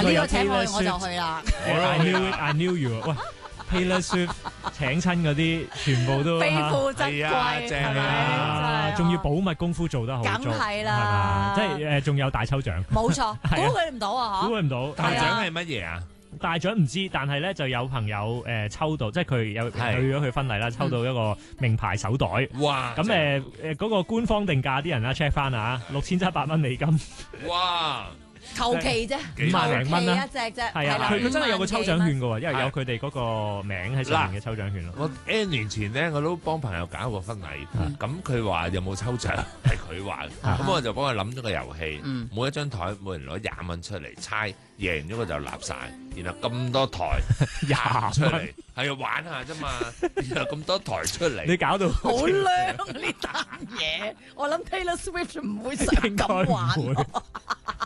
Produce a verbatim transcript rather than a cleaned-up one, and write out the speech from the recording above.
呢個個請我去我就去啦。 I knew it, I knew you。喂 Taylor Swift 請親嗰啲全部都非富則貴，係咪？ 仲要保密功夫做得好， 梗係啦， 即係誒，仲有大抽獎， 冇錯，估佢唔到啊！ 估佢唔到。 大獎係乜嘢啊？ 大獎唔知，但係咧就有朋友誒抽到，即係佢有去咗佢婚禮啦，抽到一個名牌手袋。 哇！ 咁誒誒嗰個官方定價啲人啦 check 翻啊，六千七百蚊美金。 哇！ 求其啫， 五萬零蚊啦， 一隻啫。 係啊，佢佢真係有個抽獎券嘅喎，因為有佢哋嗰個名喺上面嘅抽獎券咯。 我 N 年前咧，我都幫朋友搞過婚禮，咁佢話有冇抽獎，係佢話，咁我就幫佢諗咗個遊戲，每一張台每人攞廿蚊出嚟猜，贏咗個就立晒，然後咁多台廿出嚟，係啊玩下啫嘛，然後咁多台出嚟， 你搞到好靚呢單嘢，我諗 Taylor Swift 唔會想咁玩。